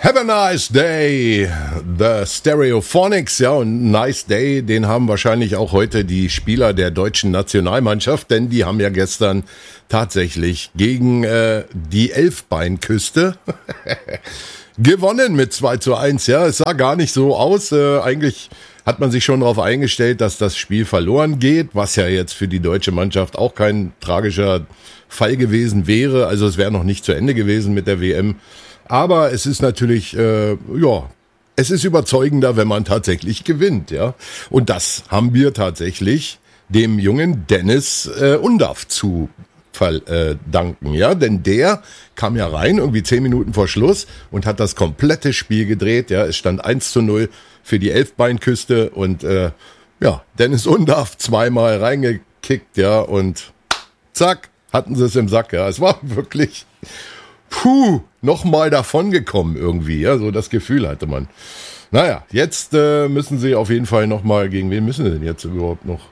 Have a nice day, the Stereophonics, ja, und nice day, den haben wahrscheinlich auch heute die Spieler der deutschen Nationalmannschaft, denn die haben ja gestern tatsächlich gegen die Elfbeinküste gewonnen mit 2:1, ja, es sah gar nicht so aus, eigentlich hat man sich schon darauf eingestellt, dass das Spiel verloren geht, was ja jetzt für die deutsche Mannschaft auch kein tragischer Fall gewesen wäre, also es wäre noch nicht zu Ende gewesen mit der WM. Aber es ist natürlich, es ist überzeugender, wenn man tatsächlich gewinnt, ja. Und das haben wir tatsächlich dem jungen Dennis Undaff zu verdanken, ja. Denn der kam ja rein, irgendwie 10 Minuten vor Schluss und hat das komplette Spiel gedreht, ja. Es stand 1:0 für die Elfbeinküste und, Dennis Undaff zweimal reingekickt, ja. Und zack, hatten sie es im Sack, ja. Es war wirklich... nochmal davongekommen irgendwie, ja, so das Gefühl hatte man. Naja, jetzt müssen sie auf jeden Fall nochmal, gegen wen müssen sie denn jetzt überhaupt noch?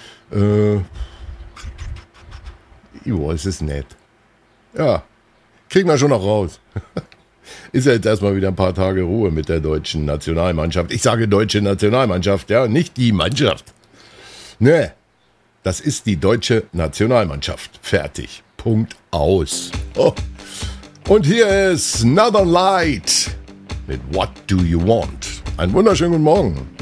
Es ist nett. Ja, kriegen wir schon noch raus. Ist ja jetzt erstmal wieder ein paar Tage Ruhe mit der deutschen Nationalmannschaft. Ich sage deutsche Nationalmannschaft, ja, nicht die Mannschaft. Ne, das ist die deutsche Nationalmannschaft. Fertig. Punkt aus. Oh. Und hier ist Northern Light mit What Do You Want? Einen wunderschönen guten Morgen.